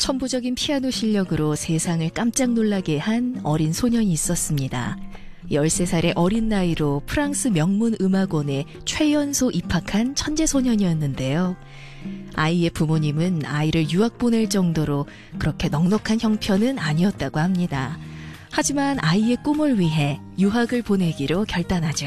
천부적인 피아노 실력으로 세상을 깜짝 놀라게 한 어린 소년이 있었습니다. 13살의 어린 나이로 프랑스 명문 음악원에 최연소 입학한 천재 소년이었는데요. 아이의 부모님은 아이를 유학 보낼 정도로 그렇게 넉넉한 형편은 아니었다고 합니다. 하지만 아이의 꿈을 위해 유학을 보내기로 결단하죠.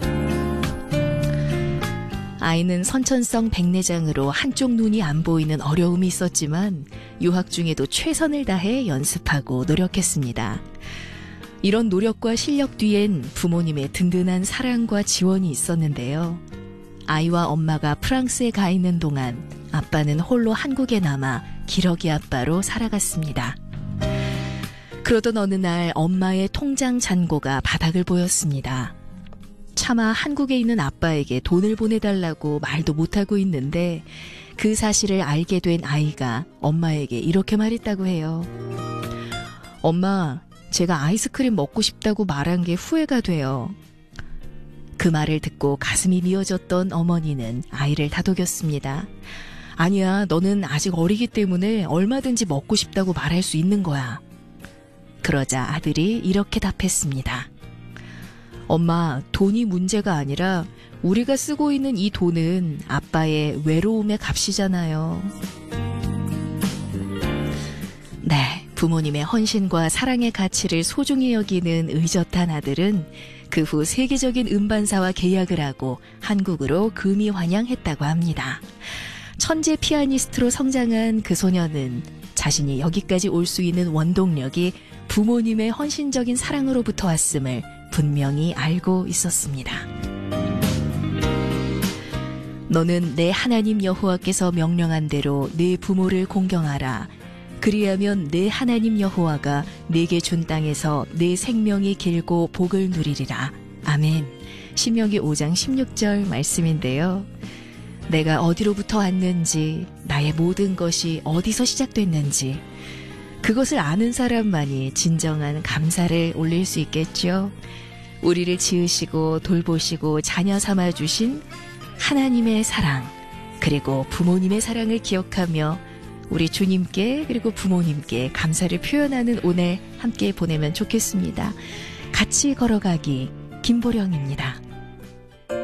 아이는 선천성 백내장으로 한쪽 눈이 안 보이는 어려움이 있었지만 유학 중에도 최선을 다해 연습하고 노력했습니다. 이런 노력과 실력 뒤엔 부모님의 든든한 사랑과 지원이 있었는데요. 아이와 엄마가 프랑스에 가 있는 동안 아빠는 홀로 한국에 남아 기러기 아빠로 살아갔습니다. 그러던 어느 날 엄마의 통장 잔고가 바닥을 보였습니다. 차마 한국에 있는 아빠에게 돈을 보내달라고 말도 못하고 있는데 그 사실을 알게 된 아이가 엄마에게 이렇게 말했다고 해요. 엄마, 제가 아이스크림 먹고 싶다고 말한 게 후회가 돼요. 그 말을 듣고 가슴이 미어졌던 어머니는 아이를 다독였습니다. 아니야, 너는 아직 어리기 때문에 얼마든지 먹고 싶다고 말할 수 있는 거야. 그러자 아들이 이렇게 답했습니다. 엄마, 돈이 문제가 아니라 우리가 쓰고 있는 이 돈은 아빠의 외로움의 값이잖아요. 네, 부모님의 헌신과 사랑의 가치를 소중히 여기는 의젓한 아들은 그 후 세계적인 음반사와 계약을 하고 한국으로 금이 환영했다고 합니다. 천재 피아니스트로 성장한 그 소녀는 자신이 여기까지 올 수 있는 원동력이 부모님의 헌신적인 사랑으로부터 왔음을 분명히 알고 있었습니다. 너는 내 하나님 여호와께서 명령한 대로 네 부모를 공경하라. 그리하면 내 하나님 여호와가 네게 준 땅에서 네 생명이 길고 복을 누리리라. 아멘. 신명기 5장 16절 말씀인데요. 내가 어디로부터 왔는지, 나의 모든 것이 어디서 시작됐는지, 그것을 아는 사람만이 진정한 감사를 올릴 수 있겠죠. 우리를 지으시고 돌보시고 자녀 삼아주신 하나님의 사랑, 그리고 부모님의 사랑을 기억하며 우리 주님께 그리고 부모님께 감사를 표현하는 오늘 함께 보내면 좋겠습니다. 같이 걸어가기 김보령입니다.